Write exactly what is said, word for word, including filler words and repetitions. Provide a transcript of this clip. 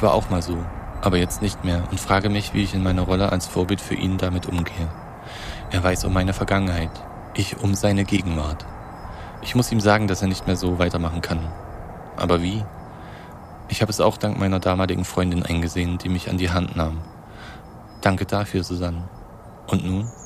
Ich war auch mal so, aber jetzt nicht mehr und frage mich, wie ich in meiner Rolle als Vorbild für ihn damit umgehe. Er weiß um meine Vergangenheit, ich um seine Gegenwart. Ich muss ihm sagen, dass er nicht mehr so weitermachen kann. Aber wie? Ich habe es auch dank meiner damaligen Freundin eingesehen, die mich an die Hand nahm. Danke dafür, Susanne. Und nun?